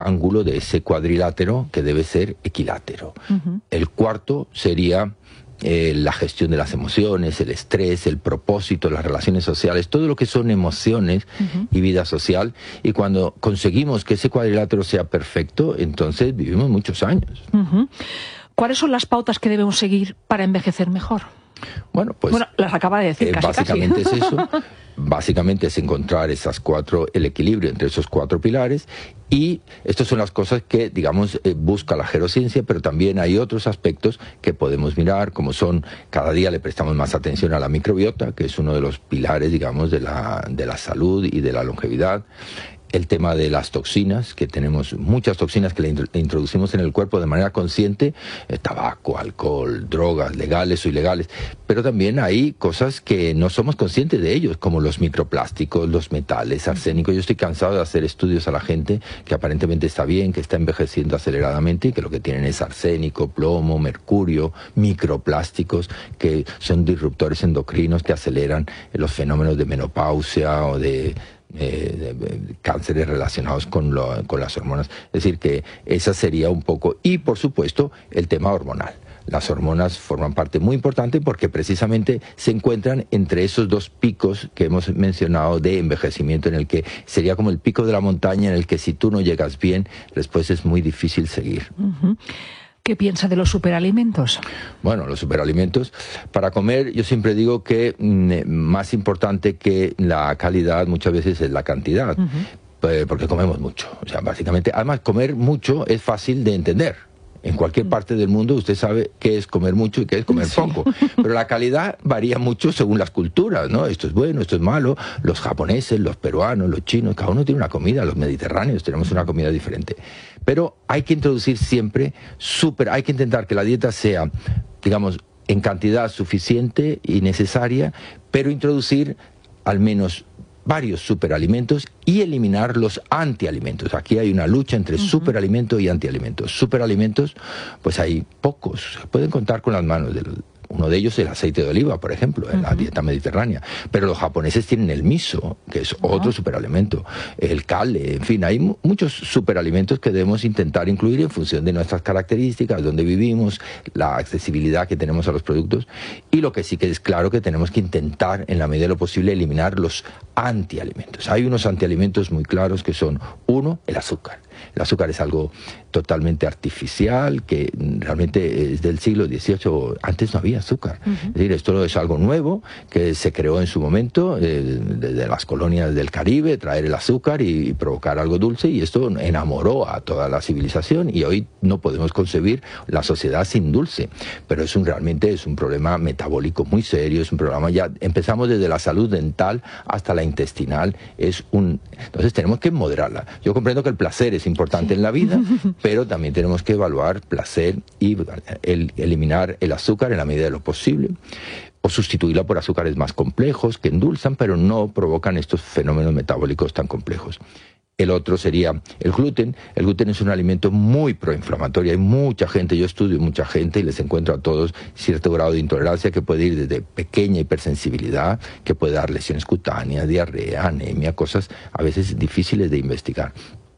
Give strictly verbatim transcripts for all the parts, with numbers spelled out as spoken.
ángulo de ese cuadrilátero que debe ser equilátero. Uh-huh. El cuarto sería eh, la gestión de las emociones, el estrés, el propósito, las relaciones sociales, todo lo que son emociones uh-huh. y vida social. Y cuando conseguimos que ese cuadrilátero sea perfecto, entonces vivimos muchos años. Uh-huh. ¿Cuáles son las pautas que debemos seguir para envejecer mejor? Bueno, pues bueno, las acaba de decir, eh, casi, básicamente casi. es eso. Básicamente es encontrar esas cuatro, el equilibrio entre esos cuatro pilares, y estas son las cosas que, digamos, eh, busca la gerociencia, pero también hay otros aspectos que podemos mirar, como son, cada día le prestamos más atención a la microbiota, que es uno de los pilares, digamos, de la, de la salud y de la longevidad. El tema de las toxinas, que tenemos muchas toxinas que le introducimos en el cuerpo de manera consciente, eh, tabaco, alcohol, drogas, legales o ilegales, pero también hay cosas que no somos conscientes de ellos, como los microplásticos, los metales, arsénico. Yo estoy cansado de hacer estudios a la gente que aparentemente está bien, que está envejeciendo aceleradamente y que lo que tienen es arsénico, plomo, mercurio, microplásticos, que son disruptores endocrinos que aceleran los fenómenos de menopausia o de Eh, de, de cánceres relacionados con, lo, con las hormonas. Es decir, que esa sería un poco... Y, por supuesto, el tema hormonal. Las hormonas forman parte muy importante porque precisamente se encuentran entre esos dos picos que hemos mencionado de envejecimiento, en el que sería como el pico de la montaña, en el que si tú no llegas bien, después es muy difícil seguir. Uh-huh. ¿Qué piensa de los superalimentos? Bueno, los superalimentos, para comer yo siempre digo que mm, más importante que la calidad muchas veces es la cantidad, uh-huh. porque comemos mucho. O sea, básicamente, además comer mucho es fácil de entender. En cualquier parte del mundo usted sabe qué es comer mucho y qué es comer sí. poco. Pero la calidad varía mucho según las culturas, ¿no? Esto es bueno, esto es malo. Los japoneses, los peruanos, los chinos, cada uno tiene una comida. Los mediterráneos tenemos una comida diferente. Pero hay que introducir siempre súper... Hay que intentar que la dieta sea, digamos, en cantidad suficiente y necesaria, pero introducir al menos varios superalimentos y eliminar los antialimentos. Aquí hay una lucha entre uh-huh. superalimento y antialimentos. Superalimentos, pues hay pocos, se pueden contar con las manos. Del, uno de ellos es el aceite de oliva, por ejemplo, en uh-huh. la dieta mediterránea. Pero los japoneses tienen el miso, que es uh-huh. otro superalimento, el kale, en fin, hay muchos superalimentos que debemos intentar incluir en función de nuestras características, donde vivimos, la accesibilidad que tenemos a los productos, y lo que sí que es claro que tenemos que intentar, en la medida de lo posible, eliminar los antialimentos. Hay unos antialimentos muy claros que son, uno, el azúcar. El azúcar es algo totalmente artificial, que realmente es del siglo dieciocho, antes no había azúcar. Uh-huh. Es decir, esto es algo nuevo que se creó en su momento, eh, desde las colonias del Caribe, traer el azúcar y, y provocar algo dulce, y esto enamoró a toda la civilización, y hoy no podemos concebir la sociedad sin dulce. Pero es un, realmente es un problema metabólico muy serio, es un problema, ya empezamos desde la salud dental hasta la intestinal, es un... Entonces tenemos que moderarla. Yo comprendo que el placer es importante sí. en la vida, pero también tenemos que evaluar placer y el, eliminar el azúcar en la medida de lo posible, o sustituirla por azúcares más complejos que endulzan, pero no provocan estos fenómenos metabólicos tan complejos. El otro sería el gluten. El gluten es un alimento muy proinflamatorio. Hay mucha gente, yo estudio mucha gente y les encuentro a todos cierto grado de intolerancia que puede ir desde pequeña hipersensibilidad, que puede dar lesiones cutáneas, diarrea, anemia, cosas a veces difíciles de investigar,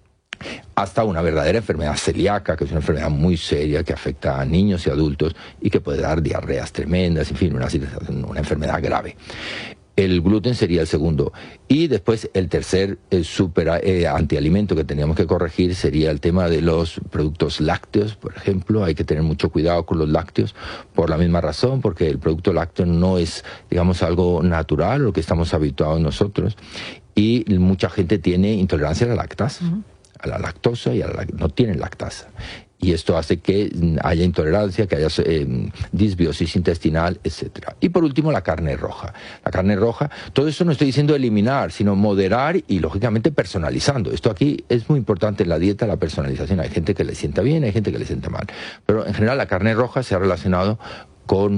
hasta una verdadera enfermedad celíaca, que es una enfermedad muy seria que afecta a niños y adultos y que puede dar diarreas tremendas, en fin, una, una enfermedad grave. El gluten sería el segundo. Y después el tercer el super eh, antialimento que teníamos que corregir sería el tema de los productos lácteos, por ejemplo. Hay que tener mucho cuidado con los lácteos por la misma razón, porque el producto lácteo no es, digamos, algo natural, lo que estamos habituados nosotros. Y mucha gente tiene intolerancia a la lactasa. Uh-huh. a la lactosa y a la, no tienen lactasa. Y esto hace que haya intolerancia, que haya eh, disbiosis intestinal, etcétera. Y por último, la carne roja. La carne roja, todo esto no estoy diciendo eliminar, sino moderar y, lógicamente, personalizando. Esto aquí es muy importante en la dieta, la personalización. Hay gente que le sienta bien, hay gente que le sienta mal. Pero, en general, la carne roja se ha relacionado con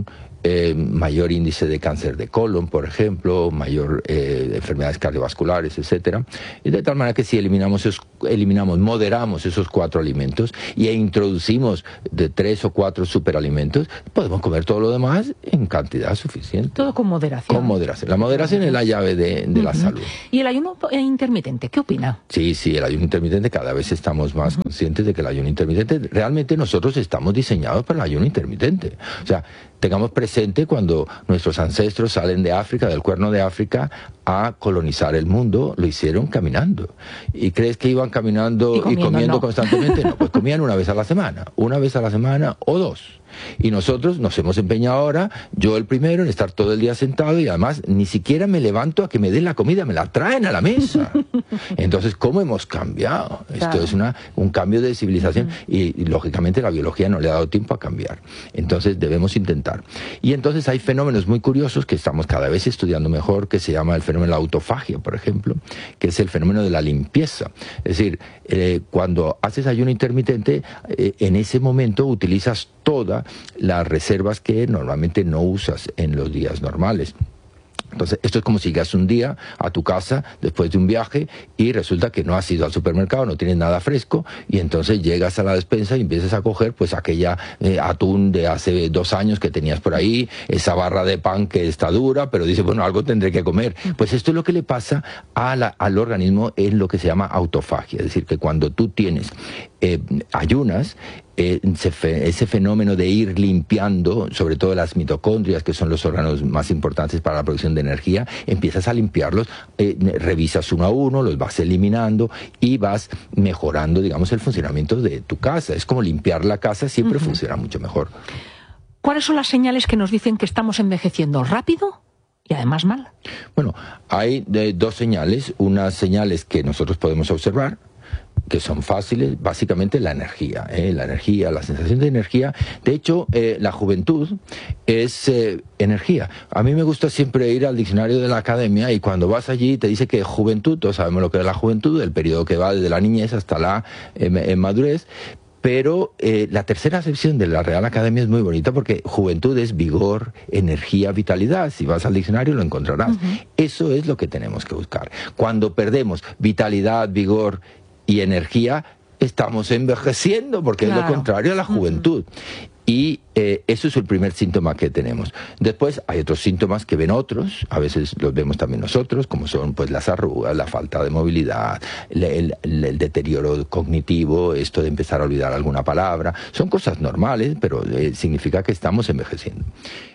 eh, mayor índice de cáncer de colon, por ejemplo, mayor eh, enfermedades cardiovasculares, etcétera. Y de tal manera que si eliminamos, esos, eliminamos, moderamos esos cuatro alimentos y e introducimos de tres o cuatro superalimentos, podemos comer todo lo demás en cantidad suficiente. Todo con moderación. Con moderación. La moderación es la llave de, de uh-huh. la salud. ¿Y el ayuno intermitente? ¿Qué opina? Sí, sí, el ayuno intermitente, cada vez estamos más uh-huh. conscientes de que el ayuno intermitente, realmente nosotros estamos diseñados para el ayuno intermitente. O sea, tengamos presente cuando nuestros ancestros salen de África, del Cuerno de África, a colonizar el mundo, lo hicieron caminando. ¿Y crees que iban caminando y comiendo, y comiendo no. constantemente? No, pues comían una vez a la semana, una vez a la semana o dos. Y nosotros nos hemos empeñado ahora, yo el primero, en estar todo el día sentado y además ni siquiera me levanto a que me den la comida, me la traen a la mesa. Entonces, ¿cómo hemos cambiado? Claro. Esto es una, un cambio de civilización uh-huh. y, y lógicamente la biología no le ha dado tiempo a cambiar. Entonces debemos intentar. Y entonces hay fenómenos muy curiosos que estamos cada vez estudiando mejor, que se llama el fenómeno de la autofagia, por ejemplo, que es el fenómeno de la limpieza. Es decir, eh, cuando haces ayuno intermitente, eh, en ese momento utilizas todas las reservas que normalmente no usas en los días normales. Entonces, esto es como si llegas un día a tu casa después de un viaje y resulta que no has ido al supermercado, no tienes nada fresco y entonces llegas a la despensa y empiezas a coger pues aquella eh, atún de hace dos años que tenías por ahí, esa barra de pan que está dura, pero dices, bueno, algo tendré que comer. Pues esto es lo que le pasa a la, al organismo en lo que se llama autofagia, es decir, que cuando tú tienes eh, ayunas, Eh, ese fenómeno de ir limpiando, sobre todo las mitocondrias, que son los órganos más importantes para la producción de energía, empiezas a limpiarlos, eh, revisas uno a uno, los vas eliminando y vas mejorando, digamos, el funcionamiento de tu casa. Es como limpiar la casa, siempre uh-huh. funciona mucho mejor. ¿Cuáles son las señales que nos dicen que estamos envejeciendo rápido y además mal? Bueno, hay eh, dos señales, unas señales que nosotros podemos observar, que son fáciles, básicamente la energía, ¿eh? la energía, la sensación de energía. De hecho, eh, la juventud es eh, energía. A mí me gusta siempre ir al diccionario de la academia y cuando vas allí te dice que juventud, todos sabemos lo que es la juventud, el periodo que va desde la niñez hasta la eh, madurez. Pero eh, la tercera acepción de la Real Academia es muy bonita porque juventud es vigor, energía, vitalidad. Si vas al diccionario lo encontrarás. Uh-huh. Eso es lo que tenemos que buscar. Cuando perdemos vitalidad, vigor y energía, estamos envejeciendo porque claro. es lo contrario a la juventud. Uh-huh. Y eh, eso es el primer síntoma que tenemos. Después hay otros síntomas que ven otros, a veces los vemos también nosotros, como son pues las arrugas, la falta de movilidad, el, el, el deterioro cognitivo, esto de empezar a olvidar alguna palabra. Son cosas normales, pero eh, significa que estamos envejeciendo.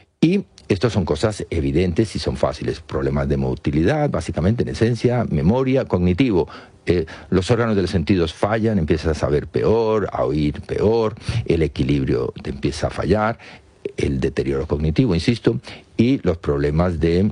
Y estas son cosas evidentes y son fáciles. Problemas de motilidad, básicamente, en esencia, memoria, cognitivo. Eh, los órganos de los sentidos fallan, empiezas a saber peor, a oír peor, el equilibrio te empieza a fallar, el deterioro cognitivo, insisto, y los problemas de...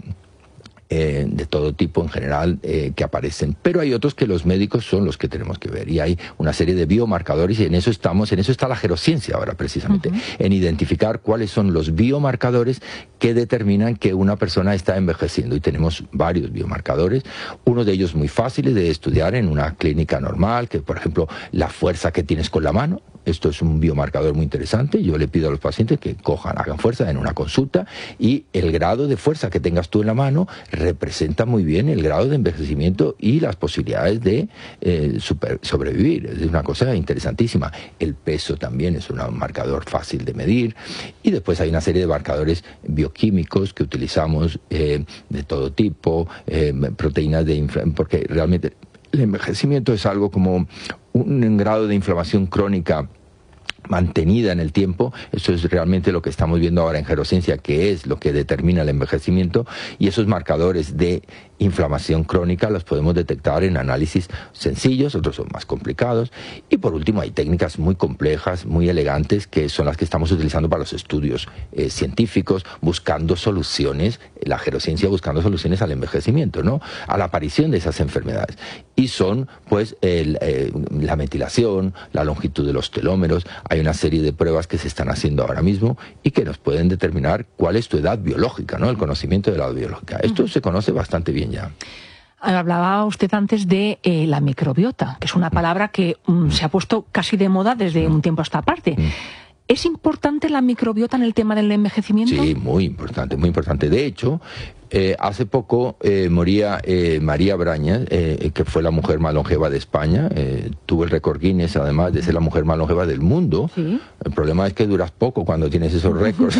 Eh, de todo tipo en general eh, que aparecen, pero hay otros que los médicos son los que tenemos que ver y hay una serie de biomarcadores y en eso estamos, en eso está la gerociencia ahora precisamente, uh-huh. en identificar cuáles son los biomarcadores que determinan que una persona está envejeciendo y tenemos varios biomarcadores, uno de ellos muy fáciles de estudiar en una clínica normal, que por ejemplo la fuerza que tienes con la mano. Esto es un biomarcador muy interesante. Yo le pido a los pacientes que cojan, hagan fuerza en una consulta y el grado de fuerza que tengas tú en la mano representa muy bien el grado de envejecimiento y las posibilidades de eh, super, sobrevivir. Es una cosa interesantísima. El peso también es un marcador fácil de medir y después hay una serie de marcadores bioquímicos que utilizamos eh, de todo tipo, eh, proteínas de inflamación, porque realmente el envejecimiento es algo como un grado de inflamación crónica mantenida en el tiempo. Eso es realmente lo que estamos viendo ahora en gerociencia, que es lo que determina el envejecimiento, y esos marcadores de inflamación crónica los podemos detectar en análisis sencillos, otros son más complicados, y por último hay técnicas muy complejas, muy elegantes, que son las que estamos utilizando para los estudios eh, científicos, buscando soluciones, la gerociencia buscando soluciones al envejecimiento, ¿no? A la aparición de esas enfermedades, y son pues el, eh, la metilación, la longitud de los telómeros. Hay una serie de pruebas que se están haciendo ahora mismo y que nos pueden determinar cuál es tu edad biológica, ¿no? El conocimiento de la edad biológica. Esto uh-huh. se conoce bastante bien ya. Hablaba usted antes de eh, la microbiota, que es una palabra que um, se ha puesto casi de moda desde un tiempo a esta parte. ¿Es importante la microbiota en el tema del envejecimiento? Sí, muy importante, muy importante. De hecho, eh, hace poco eh, moría eh, María Brañas, eh, que fue la mujer más longeva de España. Eh, tuvo el récord Guinness, además de ser la mujer más longeva del mundo. ¿Sí? El problema es que duras poco cuando tienes esos récords,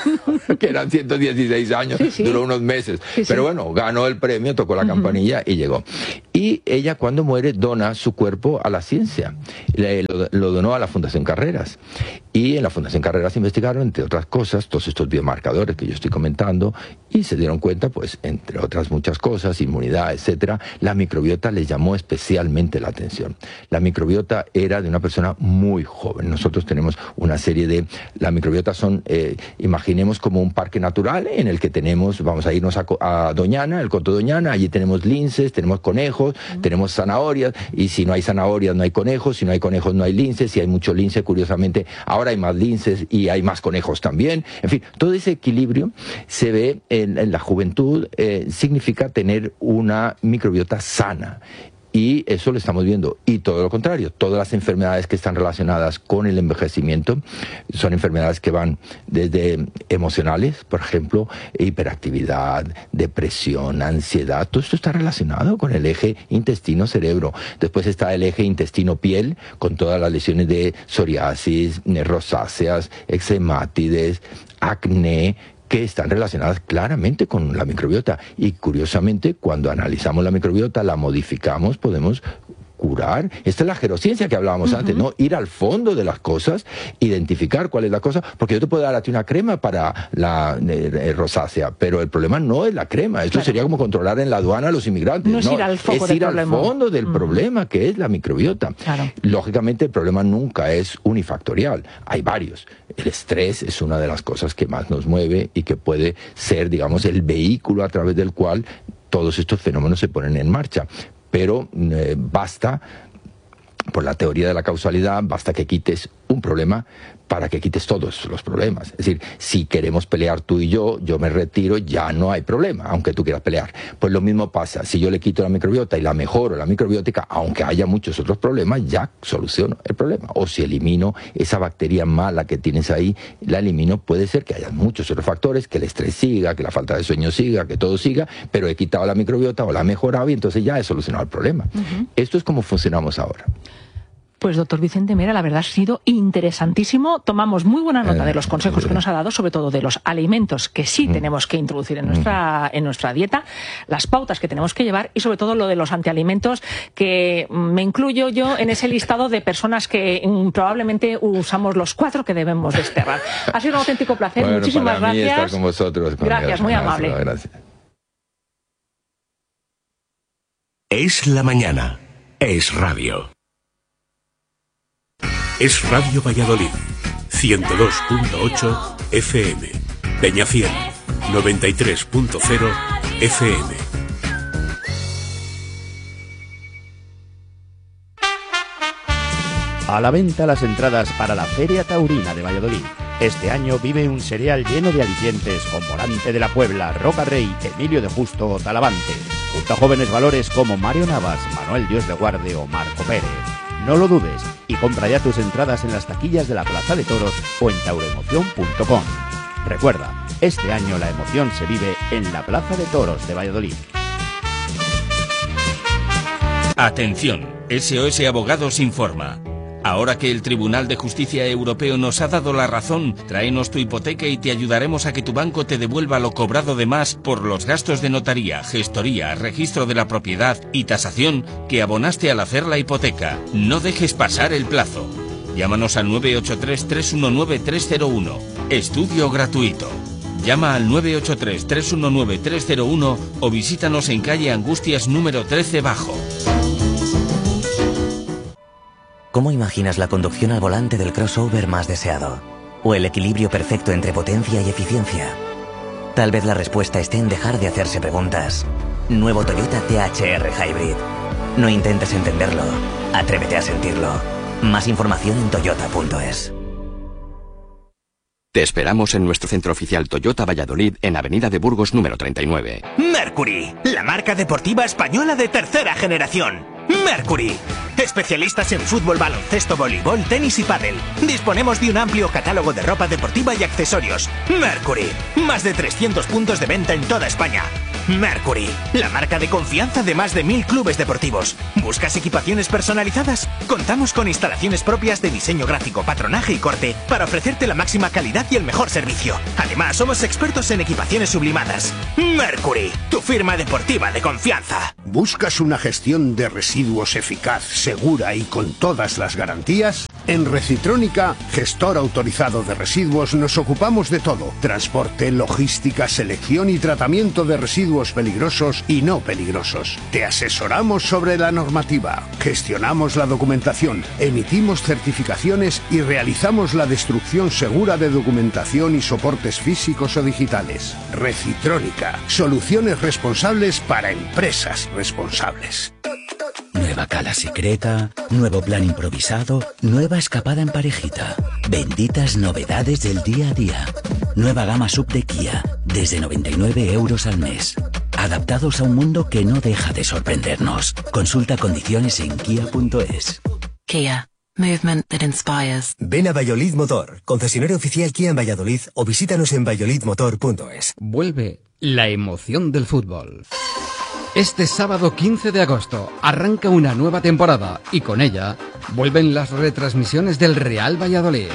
que eran ciento dieciséis años, sí, sí. Duró unos meses. Sí, Pero sí. bueno, ganó el premio, tocó la campanilla uh-huh. y llegó. Y ella, cuando muere, dona su cuerpo a la ciencia. Le, lo, lo donó a la Fundación Carreras. Y en la Fundación Carreras investigaron, entre otras cosas, todos estos biomarcadores que yo estoy comentando, y se dieron cuenta, pues, entre otras muchas cosas, inmunidad, etcétera, la microbiota les llamó especialmente la atención. La microbiota era de una persona muy joven. Nosotros tenemos una serie de... La microbiota son, eh, imaginemos como un parque natural en el que tenemos, vamos a irnos a, a Doñana, el Coto Doñana, allí tenemos linces, tenemos conejos, uh-huh. tenemos zanahorias, y si no hay zanahorias no hay conejos, si no hay conejos no hay linces, si hay mucho lince, curiosamente, ahora hay más linces y hay más conejos también. En fin, todo ese equilibrio se ve en, en la juventud, eh, significa tener una microbiota sana. Y eso lo estamos viendo. Y todo lo contrario, todas las enfermedades que están relacionadas con el envejecimiento son enfermedades que van desde emocionales, por ejemplo, hiperactividad, depresión, ansiedad. Todo esto está relacionado con el eje intestino-cerebro. Después está el eje intestino-piel, con todas las lesiones de psoriasis, rosáceas, eczematides, acné, que están relacionadas claramente con la microbiota. Y curiosamente, cuando analizamos la microbiota, la modificamos, podemos curar. Esta es la gerociencia que hablábamos uh-huh. antes, ¿no? Ir al fondo de las cosas, identificar cuál es la cosa, porque yo te puedo dar a ti una crema para la eh, rosácea, pero el problema no es la crema. Esto claro. sería como controlar en la aduana a los inmigrantes. No es no, ir al, foco es ir del al fondo del uh-huh. problema, que es la microbiota. Claro. Lógicamente, el problema nunca es unifactorial. Hay varios. El estrés es una de las cosas que más nos mueve y que puede ser, digamos, el vehículo a través del cual todos estos fenómenos se ponen en marcha. Pero eh, basta, por la teoría de la causalidad, basta que quites un problema para que quites todos los problemas. Es decir, si queremos pelear tú y yo, yo me retiro, ya no hay problema, aunque tú quieras pelear. Pues lo mismo pasa, si yo le quito la microbiota y la mejoro la microbiótica, aunque haya muchos otros problemas, ya soluciono el problema. O si elimino esa bacteria mala que tienes ahí, la elimino, puede ser que haya muchos otros factores, que el estrés siga, que la falta de sueño siga, que todo siga, pero he quitado la microbiota o la he mejorado y entonces ya he solucionado el problema. Uh-huh. Esto es como funcionamos ahora. Pues doctor Vicente Mera, la verdad ha sido interesantísimo. Tomamos muy buena nota de los consejos que nos ha dado, sobre todo de los alimentos que sí tenemos que introducir en nuestra, en nuestra dieta, las pautas que tenemos que llevar y sobre todo lo de los antialimentos, que me incluyo yo en ese listado de personas que probablemente usamos los cuatro que debemos desterrar. Ha sido un auténtico placer. Bueno, muchísimas para mí gracias. Estar con vosotros, con gracias, muy amable. Gracias. Es la mañana. Es radio. Es Radio Valladolid, ciento dos punto ocho F M, Peñafiel, noventa y tres punto cero F M. A la venta las entradas para la Feria Taurina de Valladolid. Este año vive un serial lleno de alicientes con Volante de la Puebla, Roca Rey, Emilio de Justo o Talavante, junto a jóvenes valores como Mario Navas, Manuel Dios de Guarde o Marco Pérez. No lo dudes y compra ya tus entradas en las taquillas de la Plaza de Toros o en tauroemoción punto com. Recuerda, este año la emoción se vive en la Plaza de Toros de Valladolid. Atención, S O S Abogados informa. Ahora que el Tribunal de Justicia Europeo nos ha dado la razón, tráenos tu hipoteca y te ayudaremos a que tu banco te devuelva lo cobrado de más por los gastos de notaría, gestoría, registro de la propiedad y tasación que abonaste al hacer la hipoteca. No dejes pasar el plazo. Llámanos al nueve ocho tres, tres uno nueve, tres cero uno. Estudio gratuito. Llama al nueve ocho tres, tres uno nueve, tres cero uno o visítanos en calle Angustias número trece bajo. ¿Cómo imaginas la conducción al volante del crossover más deseado? ¿O el equilibrio perfecto entre potencia y eficiencia? Tal vez la respuesta esté en dejar de hacerse preguntas. Nuevo Toyota T H R Hybrid. No intentes entenderlo, atrévete a sentirlo. Más información en toyota punto es. Te esperamos en nuestro centro oficial Toyota Valladolid en Avenida de Burgos número treinta y nueve. Mercury, la marca deportiva española de tercera generación. Mercury. Especialistas en fútbol, baloncesto, voleibol, tenis y pádel. Disponemos de un amplio catálogo de ropa deportiva y accesorios. Mercury. Más de trescientos puntos de venta en toda España. Mercury, la marca de confianza de más de mil clubes deportivos. ¿Buscas equipaciones personalizadas? Contamos con instalaciones propias de diseño gráfico, patronaje y corte para ofrecerte la máxima calidad y el mejor servicio. Además, somos expertos en equipaciones sublimadas. Mercury, tu firma deportiva de confianza. ¿Buscas una gestión de residuos eficaz, segura y con todas las garantías? En Recitrónica, gestor autorizado de residuos, nos ocupamos de todo: transporte, logística, selección y tratamiento de residuos peligrosos y no peligrosos. Te asesoramos sobre la normativa, gestionamos la documentación, emitimos certificaciones y realizamos la destrucción segura de documentación y soportes físicos o digitales. Recitrónica, soluciones responsables para empresas responsables. Nueva cala secreta, nuevo plan improvisado, nueva escapada en parejita. Benditas novedades del día a día. Nueva gama sub de Kia, desde noventa y nueve euros al mes. Adaptados a un mundo que no deja de sorprendernos. Consulta condiciones en kia punto es. Kia. Movement that inspires. Ven a Valladolid Motor, concesionario oficial Kia en Valladolid, o visítanos en valladolid motor punto es. Vuelve la emoción del fútbol. Este sábado quince de agosto arranca una nueva temporada y con ella vuelven las retransmisiones del Real Valladolid.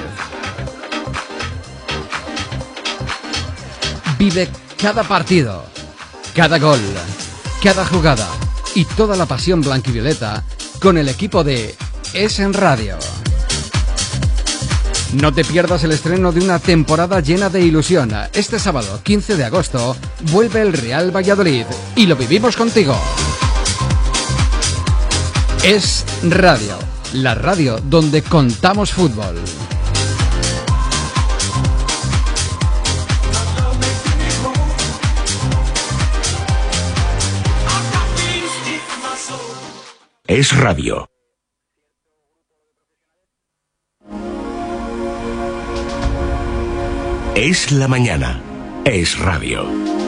Vive cada partido, cada gol, cada jugada y toda la pasión blanquivioleta con el equipo de Es en Radio. No te pierdas el estreno de una temporada llena de ilusión. Este sábado, quince de agosto, vuelve el Real Valladolid y lo vivimos contigo. Es Radio, la radio donde contamos fútbol. Es Radio. Es la mañana. Es Radio.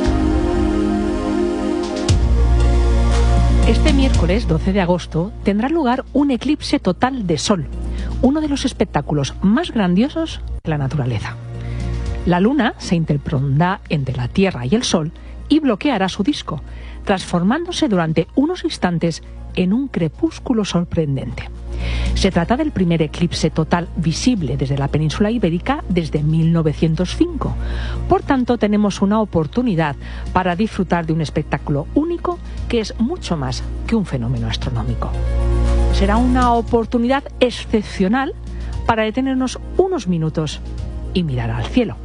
Este miércoles doce de agosto tendrá lugar un eclipse total de sol, uno de los espectáculos más grandiosos de la naturaleza. La luna se interpondrá entre la Tierra y el Sol y bloqueará su disco, transformándose durante unos instantes en un crepúsculo sorprendente. Se trata del primer eclipse total visible desde la península ibérica desde mil novecientos cinco. Por tanto, tenemos una oportunidad para disfrutar de un espectáculo único que es mucho más que un fenómeno astronómico. Será una oportunidad excepcional para detenernos unos minutos y mirar al cielo.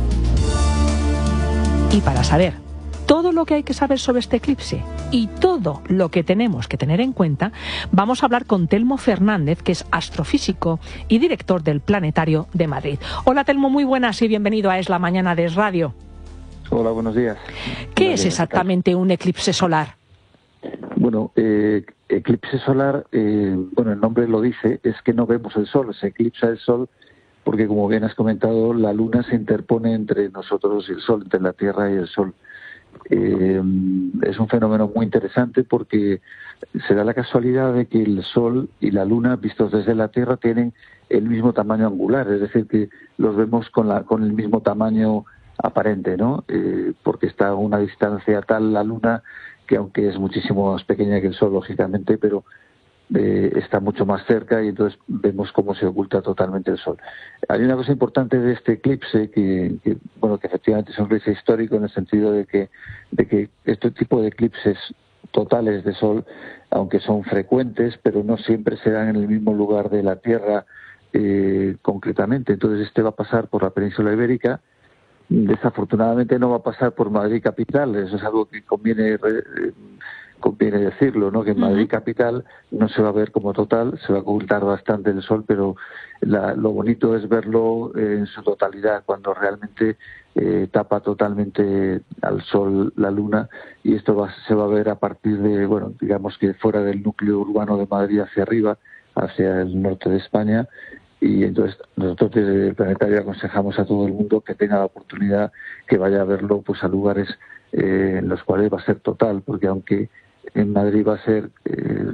Y para saber todo lo que hay que saber sobre este eclipse y todo lo que tenemos que tener en cuenta, vamos a hablar con Telmo Fernández, que es astrofísico y director del Planetario de Madrid. Hola Telmo, muy buenas y bienvenido a Es la Mañana de Es Radio. Hola, buenos días. ¿Qué es exactamente un eclipse solar? Bueno, eh, eclipse solar, eh, bueno, el nombre lo dice, es que no vemos el sol, se eclipsa el sol porque, como bien has comentado, la luna se interpone entre nosotros y el sol, entre la Tierra y el sol. Eh, es un fenómeno muy interesante porque se da la casualidad de que el Sol y la Luna, vistos desde la Tierra, tienen el mismo tamaño angular, es decir, que los vemos con, la, con el mismo tamaño aparente, ¿no? Eh, porque está a una distancia tal la Luna que, aunque es muchísimo más pequeña que el Sol, lógicamente, pero eh, está mucho más cerca y entonces vemos cómo se oculta totalmente el Sol. Hay una cosa importante de este eclipse que, que bueno, que efectivamente es un eclipse histórico en el sentido de que, de que este tipo de eclipses totales de Sol, aunque son frecuentes, pero no siempre se dan en el mismo lugar de la Tierra eh, concretamente. Entonces este va a pasar por la península ibérica. Desafortunadamente no va a pasar por Madrid capital, eso es algo que conviene eh, conviene decirlo, ¿no? Que en Madrid capital no se va a ver como total, se va a ocultar bastante el sol, pero la, lo bonito es verlo eh, en su totalidad, cuando realmente eh, tapa totalmente al sol la luna, y esto va, se va a ver a partir de, bueno, digamos que fuera del núcleo urbano de Madrid hacia arriba, hacia el norte de España. Y entonces nosotros desde el Planetario aconsejamos a todo el mundo que tenga la oportunidad, que vaya a verlo pues a lugares eh, en los cuales va a ser total, porque aunque en Madrid va a ser eh,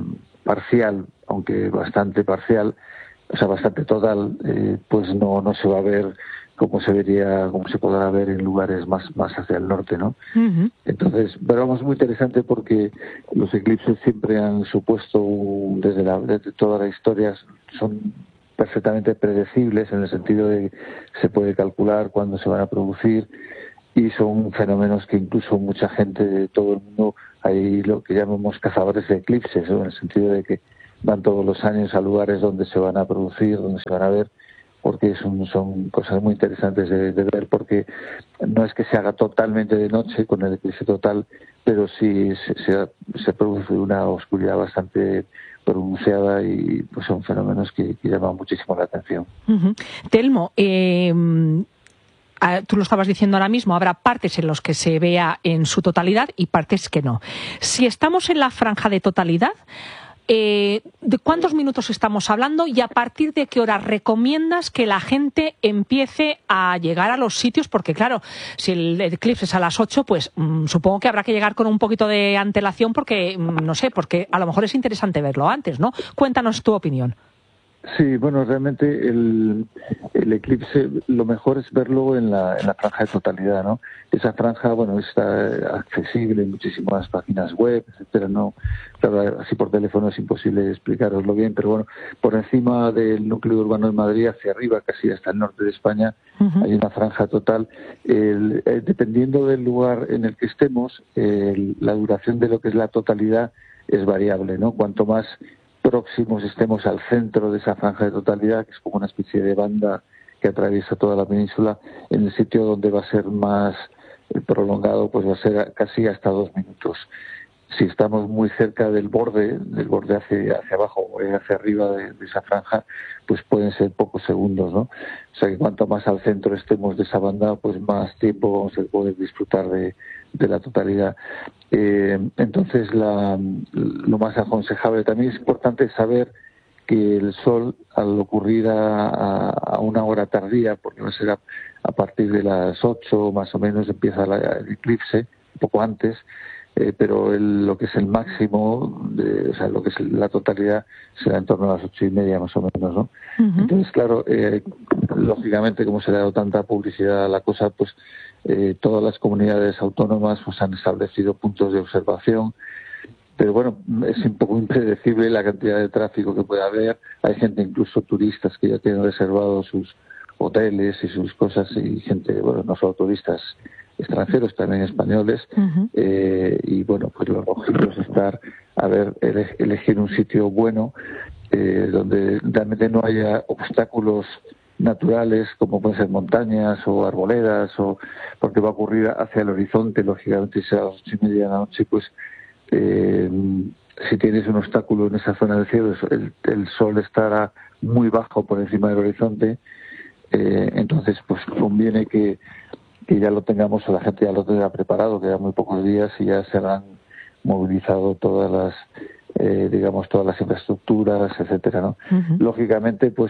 parcial, aunque bastante parcial, o sea, bastante total, eh, pues no no se va a ver como se vería, como se podrá ver en lugares más más hacia el norte, ¿no? Uh-huh. Entonces, pero vamos, muy interesante porque los eclipses siempre han supuesto, un, desde, la, desde toda la historia, son perfectamente predecibles en el sentido de que se puede calcular cuándo se van a producir, y son fenómenos que incluso mucha gente de todo el mundo, hay lo que llamamos cazadores de eclipses, ¿no? En el sentido de que van todos los años a lugares donde se van a producir, donde se van a ver, porque son, son cosas muy interesantes de, de ver, porque no es que se haga totalmente de noche con el eclipse total, pero sí se, se, se produce una oscuridad bastante pronunciada, y pues son fenómenos que, que llaman muchísimo la atención. Uh-huh. Telmo, eh, tú lo estabas diciendo ahora mismo, habrá partes en los que se vea en su totalidad y partes que no. Si estamos en la franja de totalidad, Eh, ¿de cuántos minutos estamos hablando y a partir de qué hora recomiendas que la gente empiece a llegar a los sitios? Porque claro, si el eclipse es a las ocho, pues mmm, supongo que habrá que llegar con un poquito de antelación porque, mmm, no sé, porque a lo mejor es interesante verlo antes, ¿no? Cuéntanos tu opinión. Sí, bueno, realmente el, el eclipse, lo mejor es verlo en la, en la franja de totalidad, ¿no? Esa franja, bueno, está accesible en muchísimas páginas web, etcétera, ¿no? Claro, así por teléfono es imposible explicaroslo bien, pero bueno, por encima del núcleo urbano de Madrid, hacia arriba, casi hasta el norte de España, uh-huh. hay una franja total. El, el, dependiendo del lugar en el que estemos, el, la duración de lo que es la totalidad es variable, ¿no? Cuanto más próximos estemos al centro de esa franja de totalidad, que es como una especie de banda que atraviesa toda la península, en el sitio donde va a ser más prolongado, pues va a ser casi hasta dos minutos. Si estamos muy cerca del borde, del borde hacia, hacia abajo o hacia arriba de, de esa franja, pues pueden ser pocos segundos, ¿no? O sea que cuanto más al centro estemos de esa banda, pues más tiempo vamos a poder disfrutar de, de la totalidad. Eh, entonces, la, lo más aconsejable también es importante saber que el sol, al ocurrir a, a, a una hora tardía, porque va a ser a, a partir de las ocho más o menos, empieza la, el eclipse, un poco antes, eh, pero el, lo que es el máximo, de, o sea, lo que es la totalidad, será en torno a las ocho y media más o menos, ¿no? Uh-huh. Entonces, claro, eh, lógicamente, como se le ha dado tanta publicidad a la cosa, pues eh, todas las comunidades autónomas pues han establecido puntos de observación, pero bueno, es un poco impredecible la cantidad de tráfico que puede haber. Hay gente, incluso turistas, que ya tienen reservados sus hoteles y sus cosas, y gente, bueno, no solo turistas extranjeros, también españoles, uh-huh. eh, y bueno, pues lo lógico es estar, a ver, ele- elegir un sitio bueno, eh, donde realmente no haya obstáculos naturales, como pueden ser montañas o arboledas, o porque va a ocurrir hacia el horizonte, lógicamente, si a las ocho y media de la noche, pues eh, si tienes un obstáculo en esa zona del cielo, el, el sol estará muy bajo por encima del horizonte, eh, entonces pues conviene que que ya lo tengamos, o la gente ya lo tenga preparado, que ya muy pocos días y ya se han movilizado todas las, eh, digamos, todas las infraestructuras, etcétera, ¿no? Uh-huh. Lógicamente, pues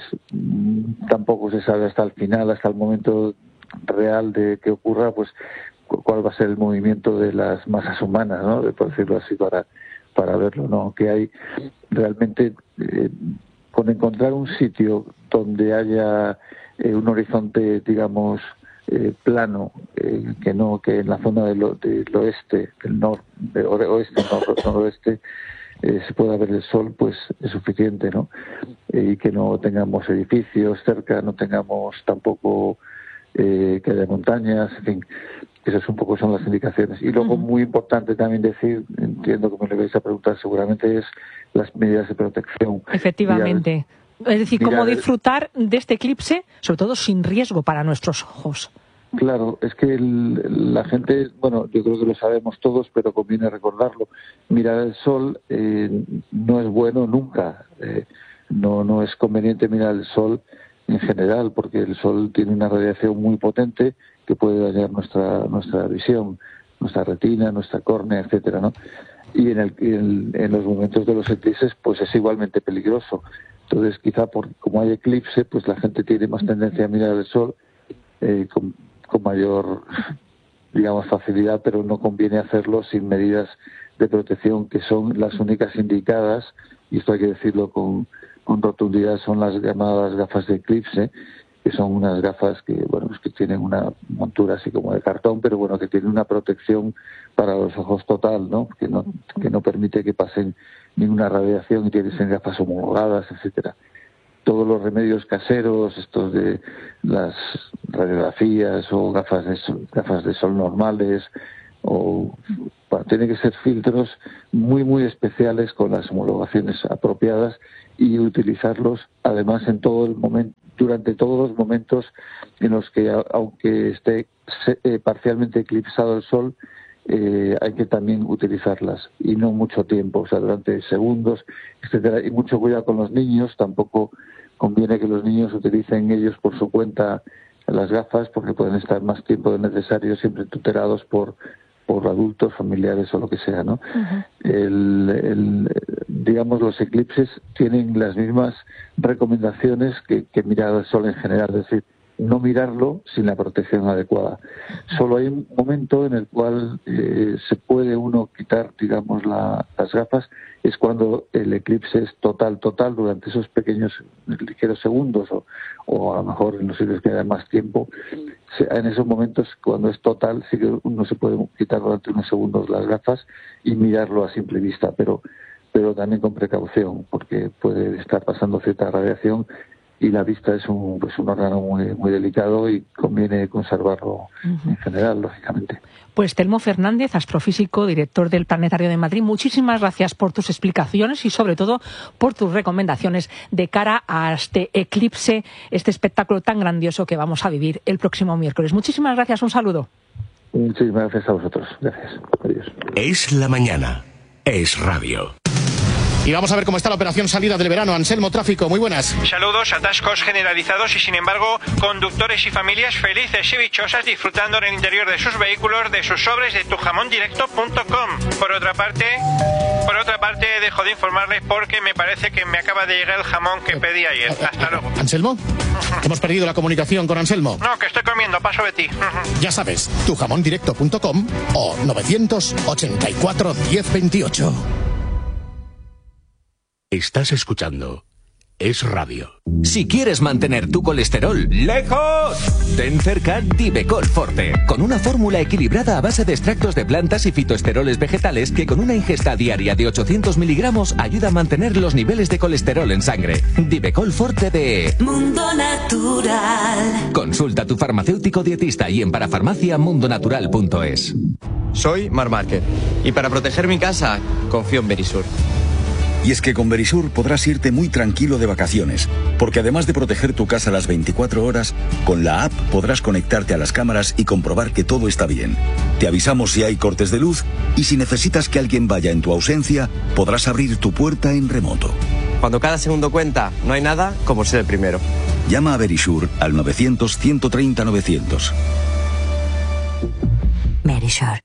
tampoco se sabe hasta el final, hasta el momento real de que ocurra, pues cuál va a ser el movimiento de las masas humanas, ¿no? De, por decirlo así, para para verlo, ¿no? Que hay realmente, eh, con encontrar un sitio donde haya eh, un horizonte, digamos, Eh, plano, eh, que no que en la zona del, del oeste, del nor, de oeste, nor, noroeste, eh, se pueda ver el sol, pues es suficiente, ¿no? Eh, y que no tengamos edificios cerca, no tengamos tampoco eh, que haya montañas, en fin, esas un poco son las indicaciones. Y luego, uh-huh. muy importante también decir, entiendo que me lo vais a preguntar seguramente, es las medidas de protección. Efectivamente. Mirar, Es decir, Mira, cómo disfrutar de este eclipse, sobre todo sin riesgo para nuestros ojos. Claro, es que el, la gente, bueno, yo creo que lo sabemos todos, pero conviene recordarlo. Mirar el sol eh, no es bueno nunca. Eh, no, no es conveniente mirar el sol en general, porque el sol tiene una radiación muy potente que puede dañar nuestra nuestra visión, nuestra retina, nuestra córnea, etcétera, ¿no? Y en, el, en, en los momentos de los eclipses, pues es igualmente peligroso. Entonces, quizá por como hay eclipse, pues la gente tiene más tendencia a mirar el sol eh, con, con mayor, digamos, facilidad, pero no conviene hacerlo sin medidas de protección que son las únicas indicadas, y esto hay que decirlo con, con rotundidad, son las llamadas gafas de eclipse, que son unas gafas que, bueno, pues que tienen una montura así como de cartón, pero bueno, que tienen una protección para los ojos total, ¿no? Que no, que no permite que pasen ninguna radiación y tienen gafas homologadas, etcétera. Todos los remedios caseros, estos de las radiografías o gafas de sol, gafas de sol normales, o bueno, tienen que ser filtros muy, muy especiales con las homologaciones apropiadas y utilizarlos además en todo el momento, durante todos los momentos en los que, aunque esté eh, parcialmente eclipsado el sol, eh, hay que también utilizarlas, y no mucho tiempo, o sea, durante segundos, etcétera. Y mucho cuidado con los niños, tampoco conviene que los niños utilicen ellos por su cuenta las gafas, porque pueden estar más tiempo del necesario siempre tutelados por por adultos, familiares o lo que sea, ¿no? Uh-huh. el, el, digamos, los eclipses tienen las mismas recomendaciones que, que mirar al sol en general, es decir, no mirarlo sin la protección adecuada. Solo hay un momento en el cual eh, se puede uno quitar, digamos, la, las gafas, es cuando el eclipse es total, total, durante esos pequeños, ligeros segundos, o, o a lo mejor en los sitios que haya más tiempo. En esos momentos, cuando es total, sí que uno se puede quitar durante unos segundos las gafas y mirarlo a simple vista, pero, pero también con precaución, porque puede estar pasando cierta radiación, y la vista es un, pues un órgano muy, muy delicado y conviene conservarlo uh-huh. en general, lógicamente. Pues Telmo Fernández, astrofísico, director del Planetario de Madrid, muchísimas gracias por tus explicaciones y sobre todo por tus recomendaciones de cara a este eclipse, este espectáculo tan grandioso que vamos a vivir el próximo miércoles. Muchísimas gracias, un saludo. Muchísimas gracias a vosotros. Gracias. Adiós. Es la mañana. Es radio. Y vamos a ver cómo está la operación salida del verano. Anselmo, tráfico, muy buenas. Saludos, atascos generalizados y sin embargo conductores y familias felices y dichosas disfrutando en el interior de sus vehículos de sus sobres de tu jamón directo punto com. Por otra parte, por otra parte dejo de informarles porque me parece que me acaba de llegar el jamón que pedí ayer. Hasta luego. ¿Anselmo? Hemos perdido la comunicación con Anselmo. No, que estoy comiendo, paso de ti. Ya sabes, tu jamón directo punto com o novecientos ochenta y cuatro diez veintiocho. Estás escuchando Es Radio. Si quieres mantener tu colesterol lejos, ten cerca Divecol Forte, con una fórmula equilibrada a base de extractos de plantas y fitoesteroles vegetales que con una ingesta diaria de ochocientos miligramos ayuda a mantener los niveles de colesterol en sangre. Divecol Forte de Mundo Natural. Consulta a tu farmacéutico dietista y en parafarmacia mundo natural punto es. Soy Mar Márquez y para proteger mi casa confío en Verisur. Y es que con Verisur podrás irte muy tranquilo de vacaciones, porque además de proteger tu casa las veinticuatro horas, con la app podrás conectarte a las cámaras y comprobar que todo está bien. Te avisamos si hay cortes de luz y si necesitas que alguien vaya en tu ausencia, podrás abrir tu puerta en remoto. Cuando cada segundo cuenta, no hay nada como ser el primero. Llama a Verisur al novecientos ciento treinta novecientos. Verisur.